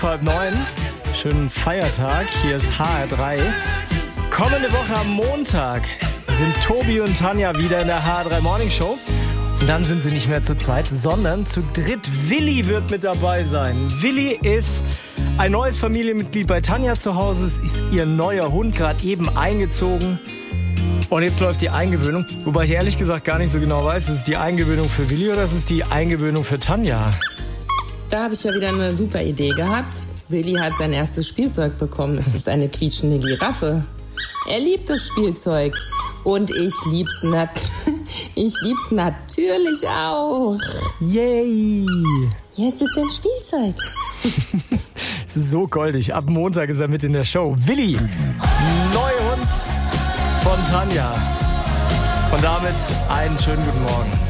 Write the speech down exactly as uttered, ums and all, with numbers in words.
Halb neun. Schönen Feiertag. Hier ist H R drei. Kommende Woche am Montag sind Tobi und Tanja wieder in der H R drei Morning Show. Und dann sind sie nicht mehr zu zweit, sondern zu dritt. Willi wird mit dabei sein. Willi ist ein neues Familienmitglied bei Tanja zu Hause. Es ist ihr neuer Hund, gerade eben eingezogen. Und jetzt läuft die Eingewöhnung. Wobei ich ehrlich gesagt gar nicht so genau weiß, ist es die Eingewöhnung für Willi oder ist es die Eingewöhnung für Tanja? Da habe ich ja wieder eine super Idee gehabt. Willi hat sein erstes Spielzeug bekommen. Es ist eine quietschende Giraffe. Er liebt das Spielzeug. Und ich lieb's, nat- ich lieb's natürlich auch. Yay! Jetzt ist ein Spielzeug. Es ist so goldig. Ab Montag ist er mit in der Show. Willi, neuer Hund von Tanja. Und damit einen schönen guten Morgen.